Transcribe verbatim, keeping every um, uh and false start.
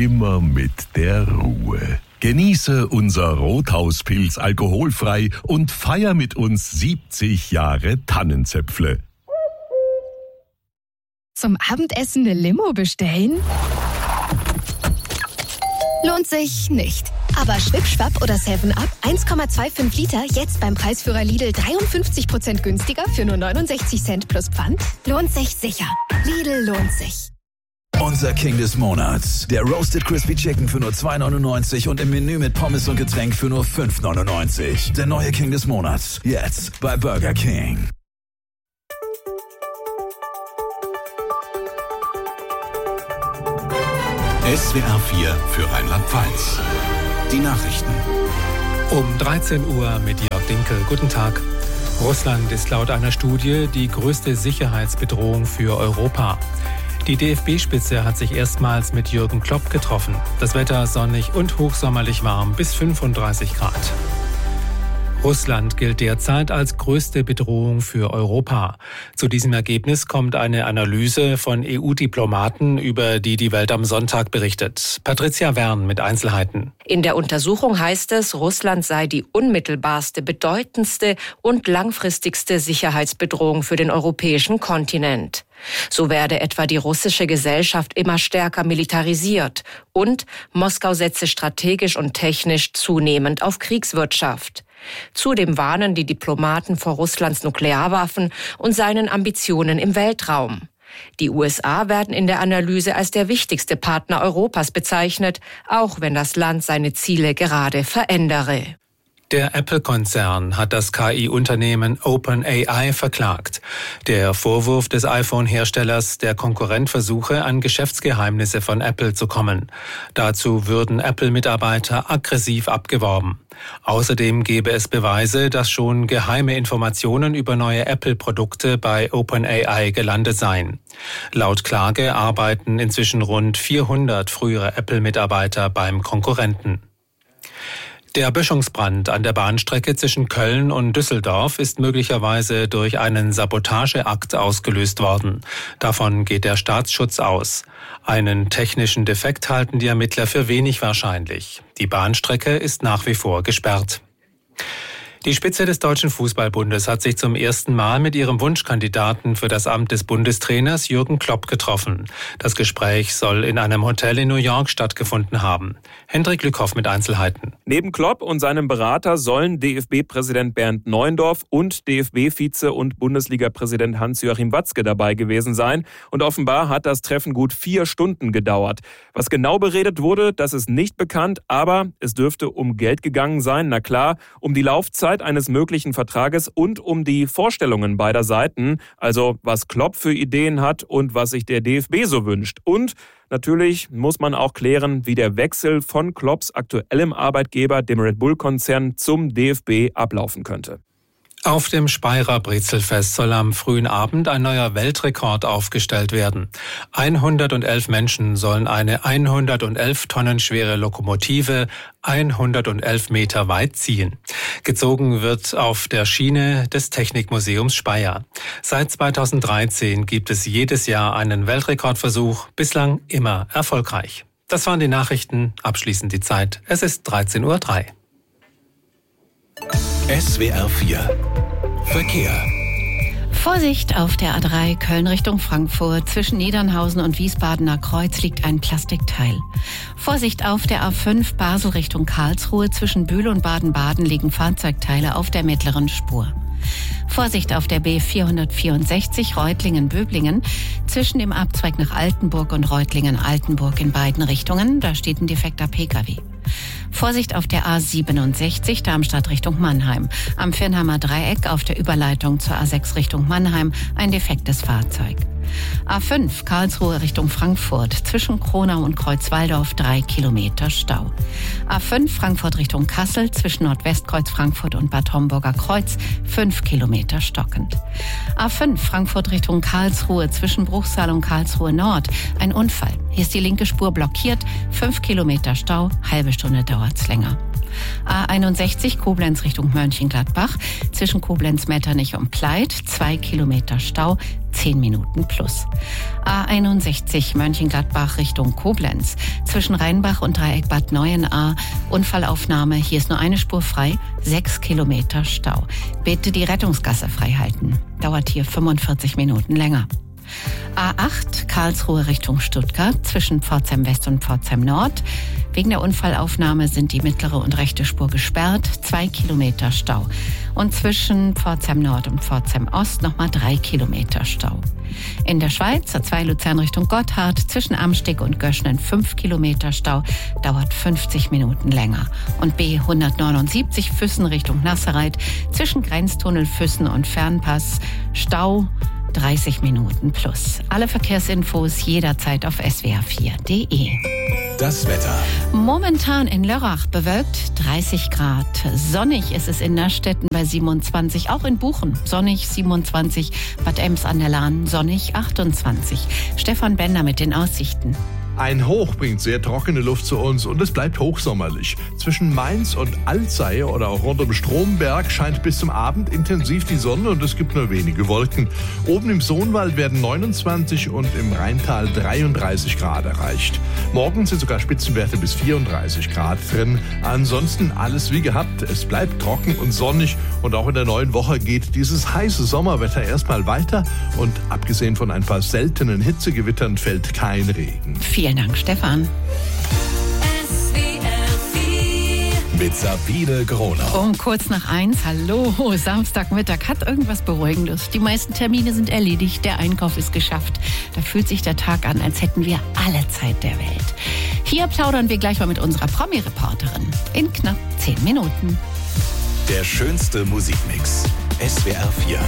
immer mit der Ruhe. Genieße unser Rothauspilz alkoholfrei und feier mit uns siebzig Jahre Tannenzäpfle. Zum Abendessen eine Limo bestellen? Lohnt sich nicht. Aber Schwipp-Schwapp oder seven up eins Komma fünfundzwanzig Liter jetzt beim Preisführer Lidl dreiundfünfzig Prozent günstiger für nur neunundsechzig Cent plus Pfand? Lohnt sich sicher. Lidl lohnt sich. Unser King des Monats. Der Roasted Crispy Chicken für nur zwei neunundneunzig und im Menü mit Pommes und Getränk für nur fünf neunundneunzig. Der neue King des Monats. Jetzt bei Burger King. S W R vier für Rheinland-Pfalz. Die Nachrichten. Um dreizehn Uhr mit Jörg Dinkel. Guten Tag. Russland ist laut einer Studie die größte Sicherheitsbedrohung für Europa. Die D F B-Spitze hat sich erstmals mit Jürgen Klopp getroffen. Das Wetter sonnig und hochsommerlich warm bis fünfunddreißig Grad. Russland gilt derzeit als größte Bedrohung für Europa. Zu diesem Ergebnis kommt eine Analyse von E U-Diplomaten, über die die Welt am Sonntag berichtet. Patricia Wern mit Einzelheiten. In der Untersuchung heißt es, Russland sei die unmittelbarste, bedeutendste und langfristigste Sicherheitsbedrohung für den europäischen Kontinent. So werde etwa die russische Gesellschaft immer stärker militarisiert und Moskau setze strategisch und technisch zunehmend auf Kriegswirtschaft. Zudem warnen die Diplomaten vor Russlands Nuklearwaffen und seinen Ambitionen im Weltraum. Die U S A werden in der Analyse als der wichtigste Partner Europas bezeichnet, auch wenn das Land seine Ziele gerade verändere. Der Apple-Konzern hat das K I-Unternehmen OpenAI verklagt. Der Vorwurf des iPhone-Herstellers, der Konkurrent versuche, an Geschäftsgeheimnisse von Apple zu kommen. Dazu würden Apple-Mitarbeiter aggressiv abgeworben. Außerdem gebe es Beweise, dass schon geheime Informationen über neue Apple-Produkte bei OpenAI gelandet seien. Laut Klage arbeiten inzwischen rund vierhundert frühere Apple-Mitarbeiter beim Konkurrenten. Der Böschungsbrand an der Bahnstrecke zwischen Köln und Düsseldorf ist möglicherweise durch einen Sabotageakt ausgelöst worden. Davon geht der Staatsschutz aus. Einen technischen Defekt halten die Ermittler für wenig wahrscheinlich. Die Bahnstrecke ist nach wie vor gesperrt. Die Spitze des Deutschen Fußballbundes hat sich zum ersten Mal mit ihrem Wunschkandidaten für das Amt des Bundestrainers Jürgen Klopp getroffen. Das Gespräch soll in einem Hotel in New York stattgefunden haben. Hendrik Lückhoff mit Einzelheiten. Neben Klopp und seinem Berater sollen D F B-Präsident Bernd Neuendorf und D F B-Vize und Bundesliga-Präsident Hans-Joachim Watzke dabei gewesen sein. Und offenbar hat das Treffen gut vier Stunden gedauert. Was genau beredet wurde, das ist nicht bekannt, aber es dürfte um Geld gegangen sein. Na klar, um die Laufzeit eines möglichen Vertrages und um die Vorstellungen beider Seiten, also was Klopp für Ideen hat und was sich der D F B so wünscht. Und natürlich muss man auch klären, wie der Wechsel von Klopps aktuellem Arbeitgeber, dem Red Bull-Konzern, zum D F B ablaufen könnte. Auf dem Speyerer Brezelfest soll am frühen Abend ein neuer Weltrekord aufgestellt werden. hundertelf Menschen sollen eine hundertelf Tonnen schwere Lokomotive hundertelf Meter weit ziehen. Gezogen wird auf der Schiene des Technikmuseums Speyer. Seit zweitausenddreizehn gibt es jedes Jahr einen Weltrekordversuch, bislang immer erfolgreich. Das waren die Nachrichten, abschließend die Zeit. Es ist dreizehn Uhr drei. S W R vier Verkehr. Vorsicht auf der A drei Köln Richtung Frankfurt. Zwischen Niedernhausen und Wiesbadener Kreuz liegt ein Plastikteil. Vorsicht auf der A fünf Basel Richtung Karlsruhe. Zwischen Bühl und Baden-Baden liegen Fahrzeugteile auf der mittleren Spur. Vorsicht auf der B vierhundertvierundsechzig Reutlingen-Böblingen. Zwischen dem Abzweig nach Altenburg und Reutlingen-Altenburg in beiden Richtungen. Da steht ein defekter Pkw. Vorsicht auf der A siebenundsechzig Darmstadt Richtung Mannheim. Am Viernheimer Dreieck auf der Überleitung zur A sechs Richtung Mannheim ein defektes Fahrzeug. A fünf Karlsruhe Richtung Frankfurt. Zwischen Kronau und Kreuzwaldorf drei Kilometer Stau. A fünf Frankfurt Richtung Kassel. Zwischen Nordwestkreuz Frankfurt und Bad Homburger Kreuz fünf Kilometer stockend. A fünf Frankfurt Richtung Karlsruhe. Zwischen Bruchsal und Karlsruhe Nord ein Unfall. Hier ist die linke Spur blockiert. fünf Kilometer Stau. Halbe Stunde dauert's länger. A einundsechzig Koblenz Richtung Mönchengladbach. Zwischen Koblenz-Metternich und Pleit zwei Kilometer Stau, zehn Minuten plus. A einundsechzig Mönchengladbach Richtung Koblenz. Zwischen Rheinbach und Dreieck Bad Neuenahr. Unfallaufnahme, hier ist nur eine Spur frei, sechs Kilometer Stau. Bitte die Rettungsgasse frei halten. Dauert hier fünfundvierzig Minuten länger. A acht Karlsruhe Richtung Stuttgart zwischen Pforzheim West und Pforzheim Nord. Wegen der Unfallaufnahme sind die mittlere und rechte Spur gesperrt, zwei Kilometer Stau. Und zwischen Pforzheim Nord und Pforzheim Ost nochmal drei Kilometer Stau. In der Schweiz A zwei Luzern Richtung Gotthard zwischen Amsteg und Göschnen fünf Kilometer Stau, dauert fünfzig Minuten länger. Und B hundertneunundsiebzig Füssen Richtung Nassereit zwischen Grenztunnel Füssen und Fernpass Stau dreißig Minuten plus. Alle Verkehrsinfos jederzeit auf s w r vier punkt d e. Das Wetter. Momentan in Lörrach bewölkt dreißig Grad. Sonnig ist es in Nastetten bei siebenundzwanzig, auch in Buchen sonnig siebenundzwanzig, Bad Ems an der Lahn sonnig achtundzwanzig. Stefan Bender mit den Aussichten. Ein Hoch bringt sehr trockene Luft zu uns und es bleibt hochsommerlich. Zwischen Mainz und Alzey oder auch rund um Stromberg scheint bis zum Abend intensiv die Sonne und es gibt nur wenige Wolken. Oben im Sohnwald werden neunundzwanzig und im Rheintal dreiunddreißig Grad erreicht. Morgen sind sogar Spitzenwerte bis vierunddreißig Grad drin. Ansonsten alles wie gehabt. Es bleibt trocken und sonnig und auch in der neuen Woche geht dieses heiße Sommerwetter erstmal weiter und abgesehen von ein paar seltenen Hitzegewittern fällt kein Regen. Vielen Dank, Stefan. Mit Sabine Gronau. Um kurz nach eins, hallo, Samstagmittag hat irgendwas Beruhigendes. Die meisten Termine sind erledigt, der Einkauf ist geschafft. Da fühlt sich der Tag an, als hätten wir alle Zeit der Welt. Hier plaudern wir gleich mal mit unserer Promi-Reporterin in knapp zehn Minuten. Der schönste Musikmix. S W R vier.